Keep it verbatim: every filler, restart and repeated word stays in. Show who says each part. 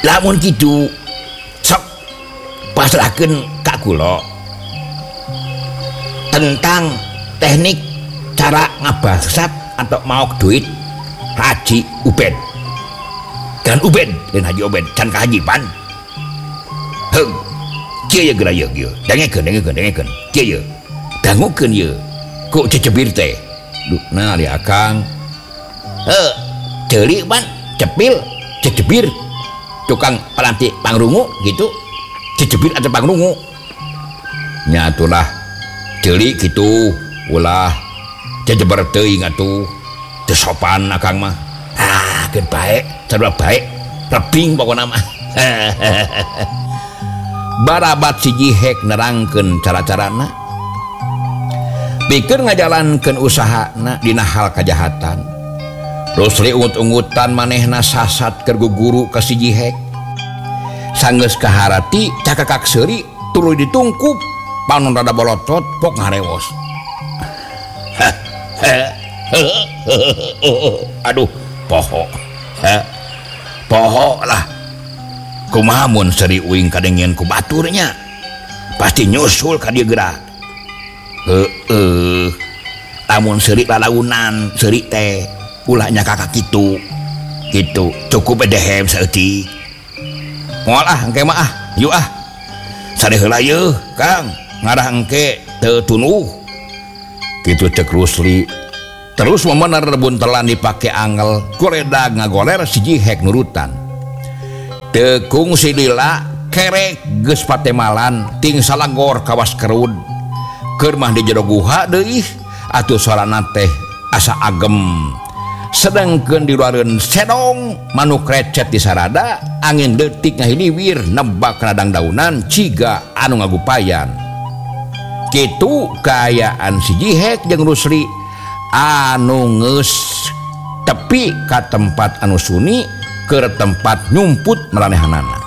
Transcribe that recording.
Speaker 1: lamun kitu sok pasrahkeun ka kula tentang teknik cara ngabasap atau mau duit Haji Ubed dan Ubed dan Haji Ubed can kahajipan heung kieu geura ye kieu dengekeun dengekeun dengekeun kieu ye dangukeun ye ku cecebir teh nah di akang heuh ceuli ban cepil cecebir tukang pelantik pangrungu gitu cecebir atau pangrungu nya atulah ceuli gitu ulah jejeber teuing atuh teu sopan akang mah ah geus bae sarua bae lebing pokona mah barabat siji hek nerangkeun cara-carana pikeun ngajalankeun usahana dina hal kajahatan Rusli ungut-ungutan manehna sasat keur guguru ka siji hek sanggeus kaharati cakakak seuri tuluy ditungkup panon rada bolotot pok ngarewos aduh poho poho lah kumaha mun seuri uing kadengian ku baturnya pasti nyusul ka dieu geura heueuh lamun seuri lalaunan seuri teh ulah nya kakak kitu kitu cukup edehem saeutik moal ah engke mah ah yuk ah sare heula yeuh Kang ngarah engke teu tunuh kitu cek Rusli terus memener buntelan dipake angel kureda ngagoler siji hek nurutan tekung si lila kerek geus patemalan ting salagor kawas kerud keur mah di jero guha deui atuh sorana teh asa agem sedangkeun di luareun sedong manuk recet di sarada angin leutik ngahiliwir nebak radang daunan ciga anu ngagupayan kitu kaayaan siji hek jeung Rusli anu geus tepi ka tempat anu suni ke tempat nyumput maranehanana